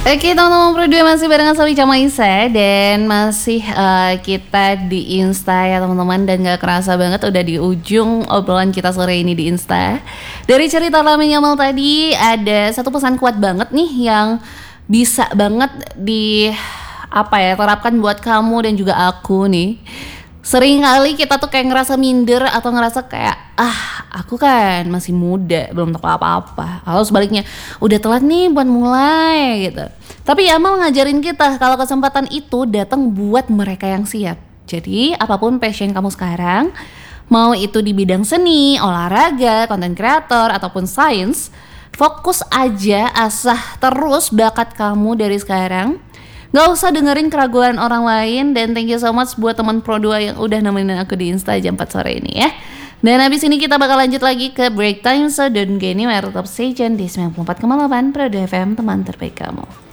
Oke teman-teman berdua masih barengan Sawi sama Isa. Dan masih kita di Insta ya teman-teman. Dan gak kerasa banget udah di ujung obrolan kita sore ini di Insta. Dari cerita Lamin Yamal tadi ada satu pesan kuat banget nih yang bisa banget terapkan buat kamu dan juga aku nih. Sering kali kita tuh kayak ngerasa minder atau ngerasa kayak aku kan masih muda, belum tahu apa-apa. Kalau sebaliknya udah telat nih buat mulai gitu. Tapi Yamal ngajarin kita kalau kesempatan itu datang buat mereka yang siap. Jadi apapun passion kamu sekarang, mau itu di bidang seni, olahraga, content creator ataupun sains, fokus aja, asah terus bakat kamu dari sekarang. Gak usah dengerin keraguan orang lain. Dan thank you so much buat teman Pro 2 yang udah nemenin aku di Insta jam 4 sore ini ya. Dan habis ini kita bakal lanjut lagi ke break time. So don't go anywhere, tetap stay tune di 94,8 Pro 2 FM, teman terbaik kamu.